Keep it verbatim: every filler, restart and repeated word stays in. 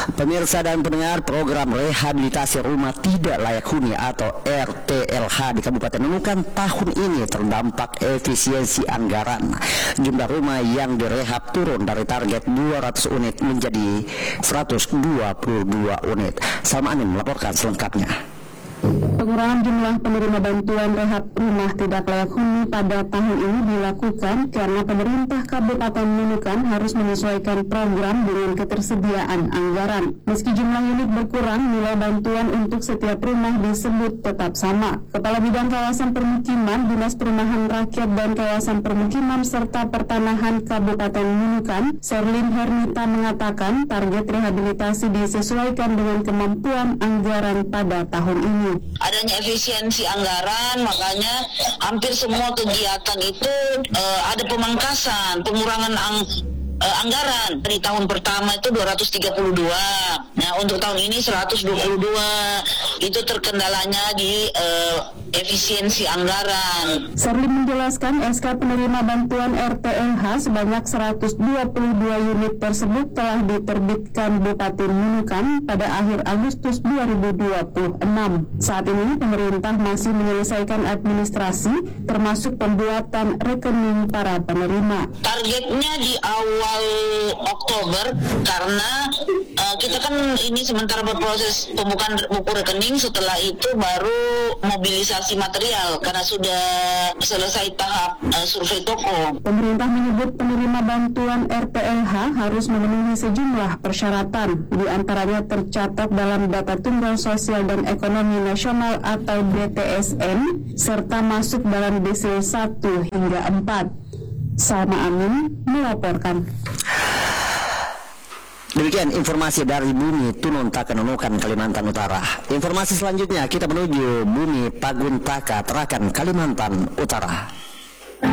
Pemirsa dan pendengar, program rehabilitasi rumah tidak layak huni atau R T L H di Kabupaten Nunukan tahun ini terdampak efisiensi anggaran. Jumlah rumah yang direhab turun dari target dua ratus unit menjadi seratus dua puluh dua unit. Salma Amin melaporkan selengkapnya. Pengurangan jumlah penerima bantuan rehab rumah tidak layak huni pada tahun ini dilakukan karena pemerintah Kabupaten Nunukan harus menyesuaikan program dengan ketersediaan anggaran. Meski jumlah unit berkurang, nilai bantuan untuk setiap rumah disebut tetap sama. Kepala Bidang Kawasan Permukiman, Dinas Perumahan Rakyat dan Kawasan Permukiman serta Pertanahan Kabupaten Nunukan, Serlin Hernita mengatakan target rehabilitasi disesuaikan dengan kemampuan anggaran pada tahun ini. Adanya efisiensi anggaran, makanya hampir semua kegiatan itu uh, ada pemangkasan, pengurangan ang, uh, anggaran. Di tahun pertama itu dua ratus tiga puluh dua, nah untuk tahun ini seratus dua puluh dua. Itu terkendalanya di uh, efisiensi anggaran. Serlin menjelaskan S K penerima bantuan R T L H sebanyak seratus dua puluh dua unit tersebut telah diterbitkan Bupati Nunukan pada akhir Agustus dua ribu dua puluh enam. Saat ini pemerintah masih menyelesaikan administrasi termasuk pembuatan rekening para penerima. Targetnya di awal Oktober karena uh, kita kan ini sementara berproses pembukaan buku rekening, setelah itu baru mobilisasi material karena sudah selesai tahap uh, survei toko. Pemerintah menyebut penerima bantuan R T L H harus memenuhi sejumlah persyaratan, di antaranya tercatat dalam Data Tunggal Sosial dan Ekonomi Nasional atau D T S N serta masuk dalam desil satu hingga empat. Salma Amin melaporkan. Demikian informasi dari Bumi Tununtaka Nunukan, Kalimantan Utara. Informasi selanjutnya kita menuju Bumi Paguntaka, Tarakan, Kalimantan Utara.